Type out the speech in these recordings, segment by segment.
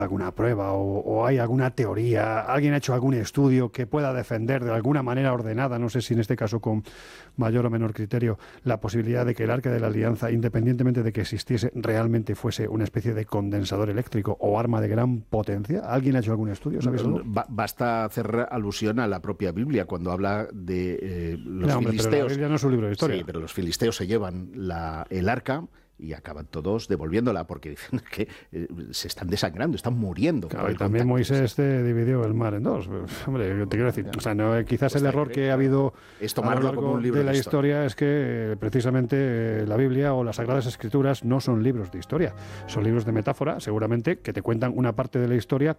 alguna prueba o hay alguna teoría, alguien ha hecho algún estudio que pueda defender de alguna manera ordenada, no sé si en este caso con mayor o menor criterio, la posibilidad de que el Arca de la Alianza, independientemente de que existiese, realmente fuese una especie de condensador eléctrico o arma de gran potencia? ¿Alguien ha hecho algún estudio? ¿Sabes algo? Basta hacer alusión a la propia Biblia cuando habla de los filisteos. Pero la Biblia no es un libro de historia. Sí, pero los filisteos se llevan el arca y acaban todos devolviéndola porque dicen que se están desangrando, están muriendo. Claro, y también Moisés dividió el mar en dos. Hombre, te quiero decir, o sea, no, quizás el error que ha habido es a lo largo como un libro de la historia es que precisamente la Biblia o las Sagradas Escrituras no son libros de historia, son libros de metáfora, seguramente, que te cuentan una parte de la historia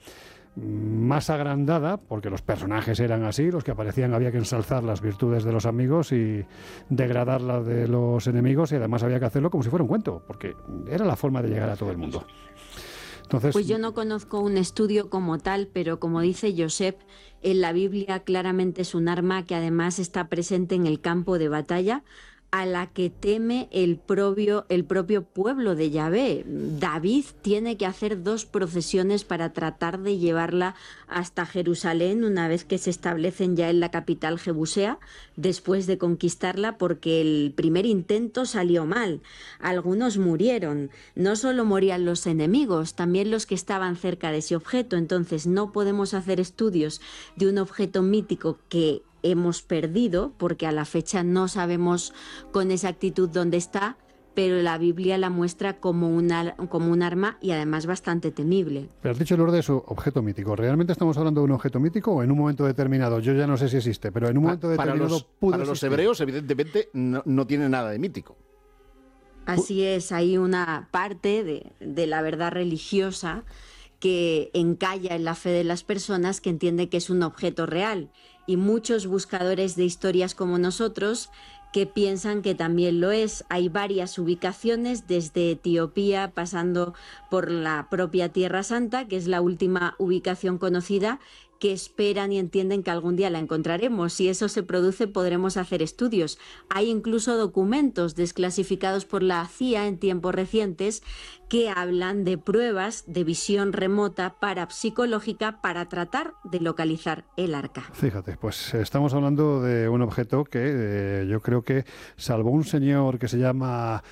más agrandada, porque los personajes eran así, los que aparecían había que ensalzar las virtudes de los amigos y degradar las de los enemigos, y además había que hacerlo como si fuera un cuento, porque era la forma de llegar a todo el mundo. Entonces, pues yo no conozco un estudio como tal, pero como dice Josep, en la Biblia claramente es un arma que además está presente en el campo de batalla, a la que teme el propio pueblo de Yahvé. David tiene que hacer 2 procesiones para tratar de llevarla hasta Jerusalén una vez que se establecen ya en la capital jebusea, después de conquistarla, porque el primer intento salió mal. Algunos murieron. No solo morían los enemigos, también los que estaban cerca de ese objeto. Entonces no podemos hacer estudios de un objeto mítico que hemos perdido, porque a la fecha no sabemos con exactitud dónde está, pero la Biblia la muestra como un arma y además bastante temible. Pero has dicho, Lourdes, objeto mítico. ¿Realmente estamos hablando de un objeto mítico o en un momento determinado? Yo ya no sé si existe, pero en un momento determinado para los hebreos, evidentemente, no tiene nada de mítico. Así es, hay una parte de la verdad religiosa que encalla en la fe de las personas, que entiende que es un objeto real, y muchos buscadores de historias como nosotros que piensan que también lo es. Hay varias ubicaciones, desde Etiopía pasando por la propia Tierra Santa, que es la última ubicación conocida, que esperan y entienden que algún día la encontraremos. Si eso se produce, podremos hacer estudios. Hay incluso documentos desclasificados por la CIA en tiempos recientes que hablan de pruebas de visión remota parapsicológica para tratar de localizar el arca. Fíjate, pues estamos hablando de un objeto que yo creo que, salvo un señor que se llama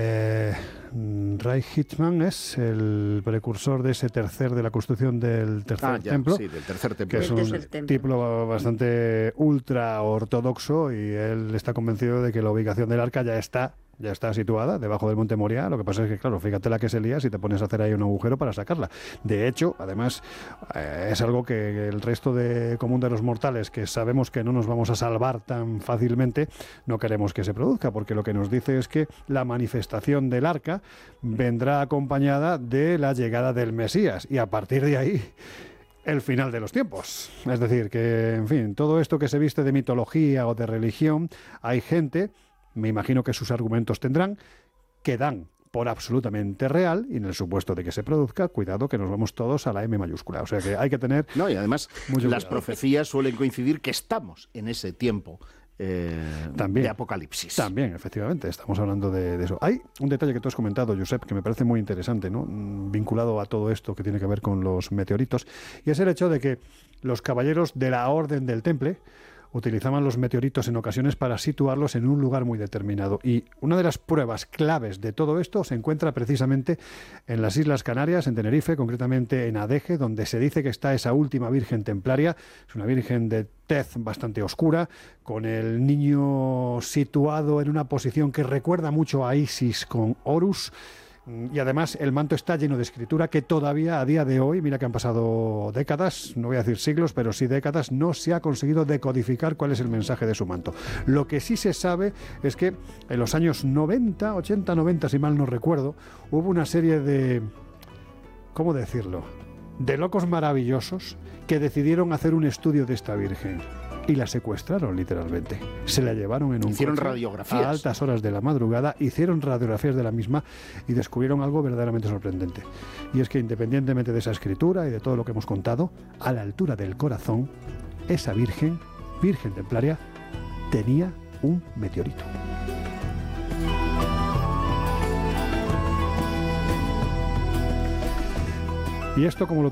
Ray Hitman, es el precursor de ese de la construcción del tercer templo. Sí, del tercer templo. Que es un tipo bastante ultra ortodoxo, y él está convencido de que la ubicación del arca ya está situada debajo del monte Moriah. Lo que pasa es que, claro, fíjate la que se lía si te pones a hacer ahí un agujero para sacarla. De hecho, además, es algo que el resto común de los mortales, que sabemos que no nos vamos a salvar tan fácilmente, no queremos que se produzca, porque lo que nos dice es que la manifestación del arca vendrá acompañada de la llegada del Mesías, y a partir de ahí el final de los tiempos. Es decir, que, en fin, todo esto que se viste de mitología o de religión, hay gente, me imagino que sus argumentos tendrán, que dan por absolutamente real, y en el supuesto de que se produzca, cuidado que nos vamos todos a la M mayúscula. O sea que hay que tener... No, y además las profecías suelen coincidir que estamos en ese tiempo de apocalipsis. También, efectivamente, estamos hablando de eso. Hay un detalle que tú has comentado, Josep, que me parece muy interesante, ¿no? Vinculado a todo esto que tiene que ver con los meteoritos, y es el hecho de que los caballeros de la Orden del Temple utilizaban los meteoritos en ocasiones para situarlos en un lugar muy determinado. Y una de las pruebas claves de todo esto se encuentra precisamente en las Islas Canarias, en Tenerife, concretamente en Adeje, donde se dice que está esa última Virgen Templaria. Es una Virgen de tez bastante oscura, con el niño situado en una posición que recuerda mucho a Isis con Horus. Y además el manto está lleno de escritura que todavía a día de hoy, mira que han pasado décadas, no voy a decir siglos, pero sí décadas, no se ha conseguido decodificar cuál es el mensaje de su manto. Lo que sí se sabe es que en los años 90, 80, 90, si mal no recuerdo, hubo una serie de, ¿cómo decirlo?, de locos maravillosos que decidieron hacer un estudio de esta Virgen. Y la secuestraron, literalmente. Se la llevaron en un Hicieron coche radiografías a altas horas de la madrugada, hicieron radiografías de la misma y descubrieron algo verdaderamente sorprendente. Y es que, independientemente de esa escritura y de todo lo que hemos contado, a la altura del corazón, esa Virgen Templaria, tenía un meteorito. ¿Y esto cómo lo